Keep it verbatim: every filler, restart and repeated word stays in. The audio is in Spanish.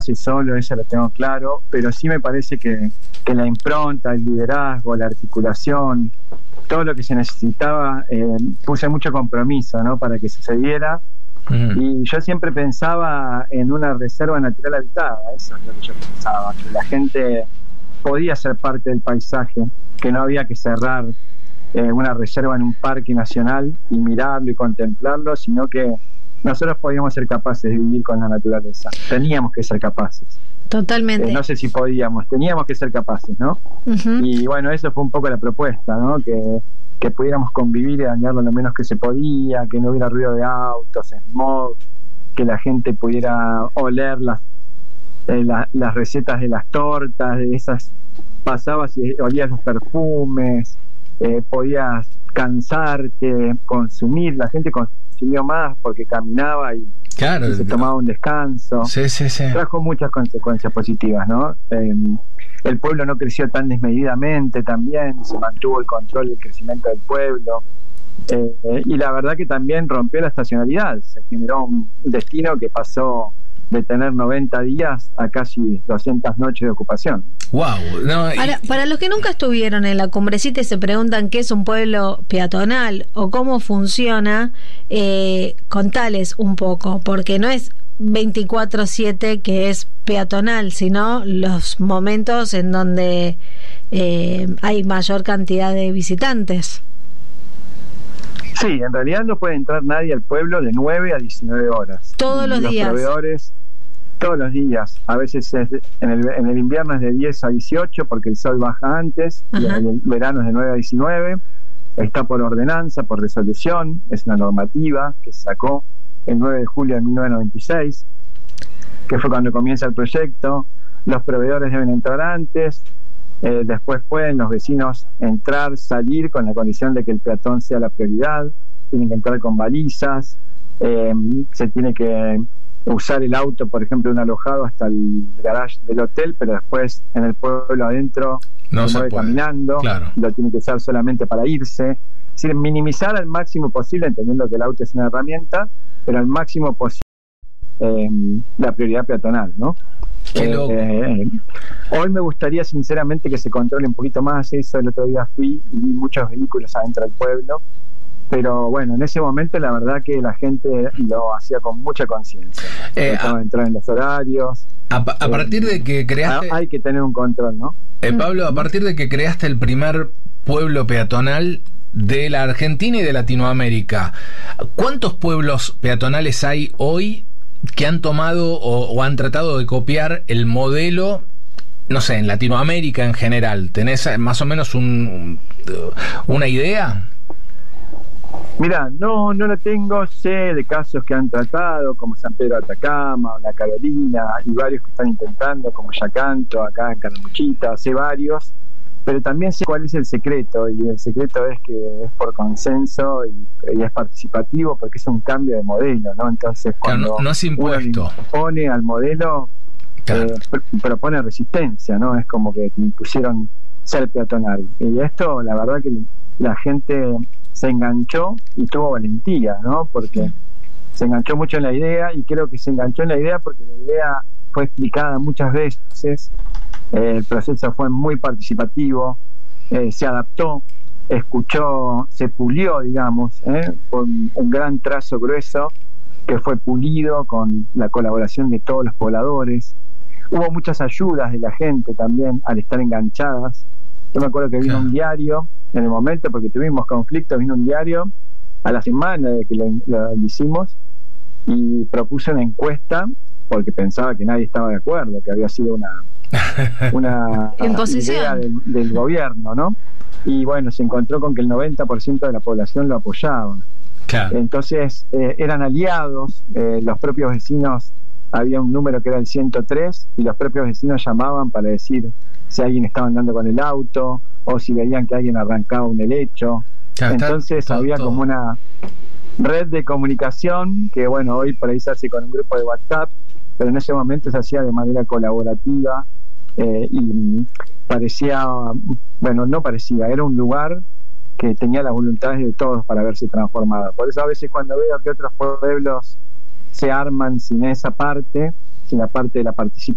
hace solo, eso lo tengo claro, pero sí me parece que, que la impronta, el liderazgo, la articulación, todo lo que se necesitaba, eh, puse mucho compromiso, ¿no?, para que sucediera. Uh-huh. Y yo siempre pensaba en una reserva natural habitada, eso es lo que yo pensaba, que la gente podía ser parte del paisaje, que no había que cerrar eh, una reserva en un parque nacional y mirarlo y contemplarlo, sino que nosotros podíamos ser capaces de vivir con la naturaleza, teníamos que ser capaces. Totalmente. Eh, no sé si podíamos, teníamos que ser capaces, ¿no? Uh-huh. Y bueno, eso fue un poco la propuesta, ¿no? Que, que pudiéramos convivir y dañarlo lo menos que se podía, que no hubiera ruido de autos, smog, que la gente pudiera oler las, eh, la, las recetas de las tortas, de esas, pasabas y olías los perfumes, eh, podías cansarte, consumir, la gente consumió más porque caminaba y, claro, y se tomaba un descanso. Sí, sí, sí. Trajo muchas consecuencias positivas, ¿no? Eh, el pueblo no creció tan desmedidamente también, se mantuvo el control del crecimiento del pueblo, eh, eh, y la verdad que también rompió la estacionalidad, se generó un destino que pasó de tener noventa días a casi doscientas noches de ocupación. Wow, no, y... Ahora, para los que nunca estuvieron en la Cumbrecita y se preguntan qué es un pueblo peatonal o cómo funciona, eh, contales un poco, porque no es veinticuatro siete que es peatonal, sino los momentos en donde eh, hay mayor cantidad de visitantes. Sí, en realidad no puede entrar nadie al pueblo de nueve a diecinueve horas. Todos los, los días. Los proveedores, todos los días. A veces es de, en, el, en el invierno es de diez a dieciocho porque el sol baja antes. Ajá. Y en el verano es de nueve a diecinueve. Está por ordenanza, por resolución. Es una normativa que se sacó el nueve de julio de mil novecientos noventa y seis, que fue cuando comienza el proyecto. Los proveedores deben entrar antes. Eh, después pueden los vecinos entrar, salir con la condición de que el peatón sea la prioridad, tienen que entrar con balizas, eh, se tiene que usar el auto, por ejemplo, un alojado hasta el garage del hotel, pero después en el pueblo adentro no se mueve caminando, claro. Lo tiene que usar solamente para irse, es decir, minimizar al máximo posible, entendiendo que el auto es una herramienta, pero al máximo posible eh, la prioridad peatonal, ¿no? Qué loco. Eh, eh, hoy me gustaría sinceramente que se controle un poquito más eso. El otro día fui y vi muchos vehículos adentro del pueblo, pero bueno, en ese momento la verdad que la gente lo hacía con mucha conciencia, eh, trataba de entrar en los horarios. A, a eh, partir de que creaste, hay que tener un control, ¿no? Eh, Pablo, a partir de que creaste el primer pueblo peatonal de la Argentina y de Latinoamérica, ¿cuántos pueblos peatonales hay hoy que han tomado o, o han tratado de copiar el modelo, no sé, en Latinoamérica en general? ¿Tenés más o menos un, una idea? Mira, no, no lo tengo. Sé de casos que han tratado, como San Pedro de Atacama, o La Carolina, y varios que están intentando, como Yacanto, acá en Calamuchita, sé varios, pero también sé cuál es el secreto, y el secreto es que es por consenso y, y es participativo, porque es un cambio de modelo, ¿no? Entonces, cuando claro, no, no es impuesto, uno pone al modelo, claro. eh, pr- propone resistencia, ¿no? Es como que te impusieron ser peatonal. Y esto, la verdad que la gente se enganchó y tuvo valentía, ¿no? Porque se enganchó mucho en la idea, y creo que se enganchó en la idea porque la idea fue explicada muchas veces. Eh, el proceso fue muy participativo, eh, se adaptó, escuchó, se pulió, digamos, eh, con un gran trazo grueso que fue pulido con la colaboración de todos los pobladores. Hubo muchas ayudas de la gente también al estar enganchadas. Yo me acuerdo que vino un diario en el momento, porque tuvimos conflictos, vino un diario a la semana de que lo, lo hicimos y propuso una encuesta porque pensaba que nadie estaba de acuerdo, que había sido una una idea del, del gobierno, ¿no? Y bueno, se encontró con que el noventa por ciento de la población lo apoyaba. Claro. Entonces eh, eran aliados, eh, los propios vecinos, había un número que era el ciento tres, y los propios vecinos llamaban para decir si alguien estaba andando con el auto o si veían que alguien arrancaba un helecho. Claro, entonces todo, había todo. Como una red de comunicación que bueno, hoy por ahí se hace con un grupo de WhatsApp, pero en ese momento se hacía de manera colaborativa, eh, y parecía, bueno, no parecía, era un lugar que tenía las voluntades de todos para verse transformado. Por eso a veces cuando veo que otros pueblos se arman sin esa parte, sin la parte de la participación,